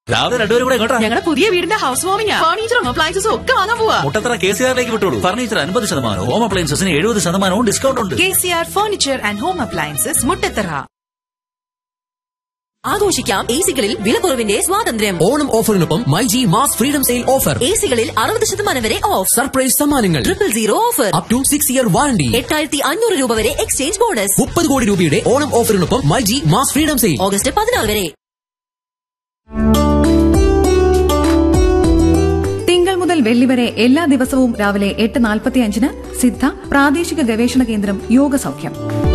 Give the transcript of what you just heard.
രാവിലെ രണ്ടുപേരും കൂടെ കേട്ടോ. ഞങ്ങളുടെ പുതിയ വീടിന്റെ ഹൗസ് വാമിംഗ്, ഫർണിച്ചറും അപ്ലയൻസസും ഒക്കെ വാങ്ങാൻ പോവാ. മുട്ടത്തറ KCR-ലേക്ക് വിട്ടോളൂ. ഫർണിച്ചർ 50%, ഹോം അപ്ലയൻസസിന് 70% ഡിസ്കൗണ്ട് ഉണ്ട്. KCR furniture and home appliances, Muttathara. ആഘോഷിക്കാം എസികളിൽ വിലക്കുറവിന്റെ സ്വാതന്ത്ര്യം. Onam ഓഫറിനൊപ്പം myG mass freedom sale offer. എസികളിൽ 60% വരെ ഓഫ്. സർപ്രൈസ് സമ്മാനങ്ങൾ. 000 offer. Up to 6 year warranty. 8500 രൂപ വരെ എക്സ്ചേഞ്ച് ബോണസ്. 30 കോടി രൂപയുടെ Onam ഓഫറിനൊപ്പം myG mass freedom sale August 14 വരെ. തിങ്കൾ മുതൽ വെള്ളി വരെ എല്ലാ ദിവസവും രാവിലെ 8:45 സിദ്ധ പ്രാദേശിക ഗവേഷണ കേന്ദ്രം യോഗ സൗഖ്യം.